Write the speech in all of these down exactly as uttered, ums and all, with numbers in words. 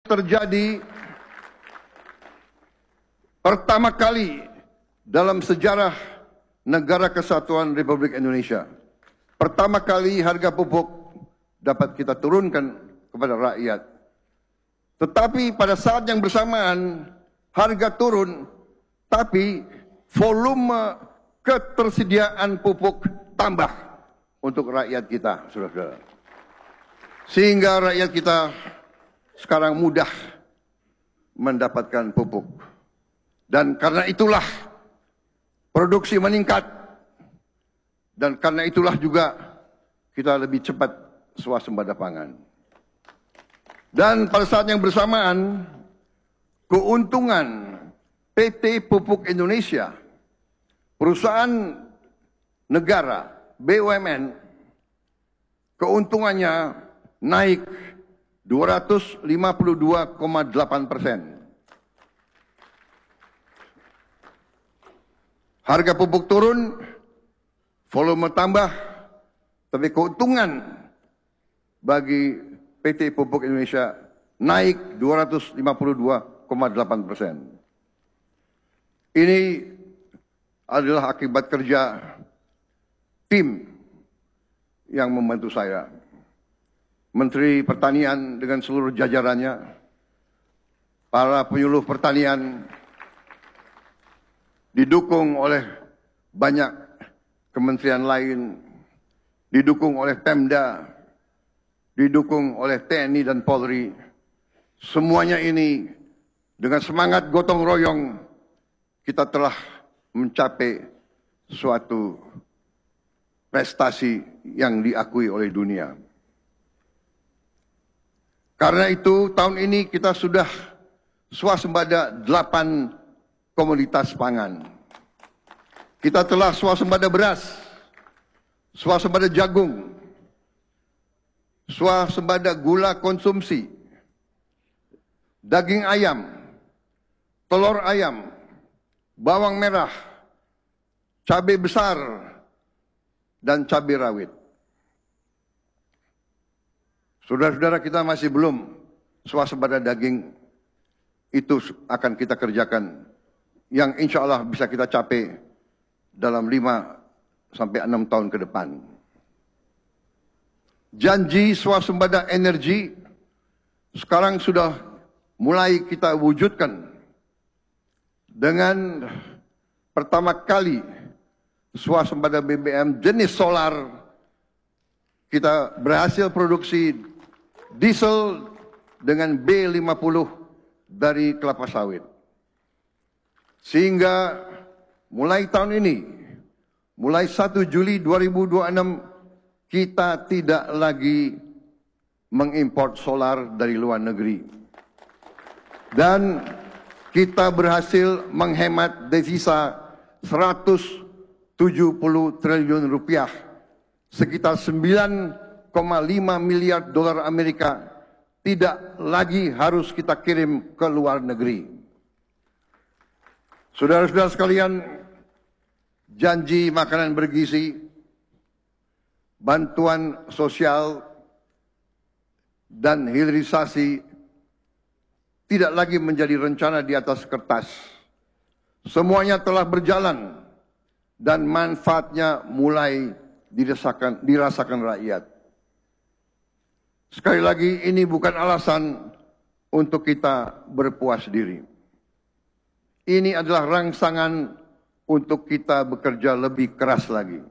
terjadi pertama kali dalam sejarah Negara Kesatuan Republik Indonesia. Pertama kali harga pupuk dapat kita turunkan kepada rakyat. Tetapi pada saat yang bersamaan harga turun, tapi volume ketersediaan pupuk tambah untuk rakyat kita, saudara-saudara. Sehingga rakyat kita sekarang mudah mendapatkan pupuk. Dan karena itulah produksi meningkat. Dan karena itulah juga kita lebih cepat swasembada pangan. Dan pada saat yang bersamaan, keuntungan P T Pupuk Indonesia, perusahaan negara, B U M N, keuntungannya naik dua ratus lima puluh dua koma delapan persen. Harga pupuk turun, volume tambah, tapi keuntungan bagi P T Pupuk Indonesia naik dua ratus lima puluh dua koma delapan persen. Ini adalah akibat kerja tim yang membantu saya. Menteri Pertanian dengan seluruh jajarannya, para penyuluh pertanian, didukung oleh banyak kementerian lain, didukung oleh Pemda, didukung oleh T N I dan Polri. Semuanya ini dengan semangat gotong royong kita telah mencapai suatu prestasi yang diakui oleh dunia. Karena itu tahun ini kita sudah swasembada delapan komoditas pangan. Kita telah swasembada beras, swasembada jagung, swasembada gula konsumsi, daging ayam, telur ayam, bawang merah, cabai besar, dan cabai rawit. Saudara-saudara, kita masih belum swasembada daging. Itu akan kita kerjakan, yang insya Allah bisa kita capai dalam lima sampai enam tahun ke depan. Janji swasembada energi sekarang sudah mulai kita wujudkan dengan pertama kali swasembada B B M jenis solar. Kita berhasil produksi diesel dengan B lima puluh dari kelapa sawit. Sehingga mulai tahun ini, mulai satu Juli dua ribu dua puluh enam, kita tidak lagi mengimpor solar dari luar negeri. Dan kita berhasil menghemat devisa seratus tujuh puluh triliun rupiah, sekitar sembilan koma lima miliar dolar Amerika, tidak lagi harus kita kirim ke luar negeri. Saudara-saudara sekalian, janji makanan bergizi, bantuan sosial, dan hilirisasi tidak lagi menjadi rencana di atas kertas. Semuanya telah berjalan dan manfaatnya mulai dirasakan, dirasakan rakyat. Sekali lagi, ini bukan alasan untuk kita berpuas diri. Ini adalah rangsangan untuk kita bekerja lebih keras lagi.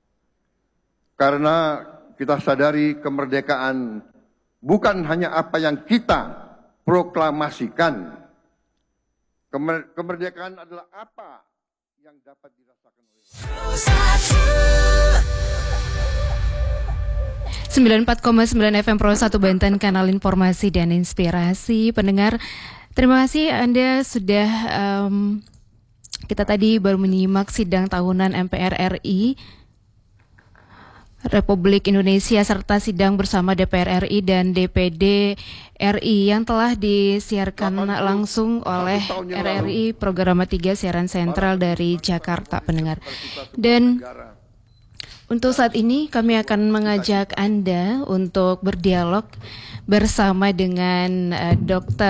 Karena kita sadari kemerdekaan bukan hanya apa yang kita proklamasikan. Kemer kemerdekaan adalah apa yang dapat dirasakan oleh sembilan puluh empat koma sembilan F M Pro satu Banten, kanal informasi dan inspirasi. Pendengar, terima kasih Anda sudah um, kita tadi baru menyimak sidang tahunan M P R R I Republik Indonesia serta sidang bersama D P R R I dan D P D R I yang telah disiarkan langsung oleh R R I Programa tiga siaran sentral dari Jakarta, pendengar. Dan untuk saat ini kami akan mengajak Anda untuk berdialog bersama dengan uh, Dokter